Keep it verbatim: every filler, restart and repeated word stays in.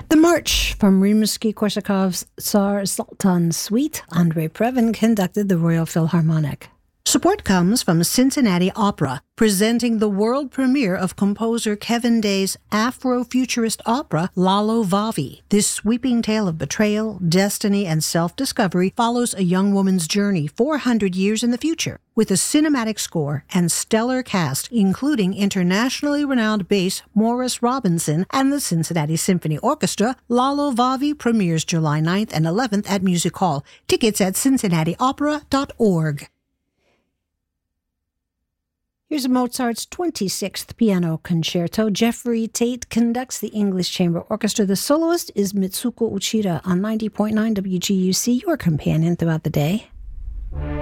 The March from Rimsky-Korsakov's Tsar Sultan Suite, Andrei Previn conducted the Royal Philharmonic. Support comes from Cincinnati Opera, presenting the world premiere of composer Kevin Day's Afro-futurist opera, Lalo Vavi. This sweeping tale of betrayal, destiny, and self-discovery follows a young woman's journey four hundred years in the future. With a cinematic score and stellar cast, including internationally renowned bass Morris Robinson and the Cincinnati Symphony Orchestra, Lalo Vavi premieres July ninth and eleventh at Music Hall. Tickets at cincinnati opera dot org. Here's Mozart's twenty-sixth Piano Concerto. Jeffrey Tate conducts the English Chamber Orchestra. The soloist is Mitsuko Uchida on ninety point nine W G U C, your companion throughout the day.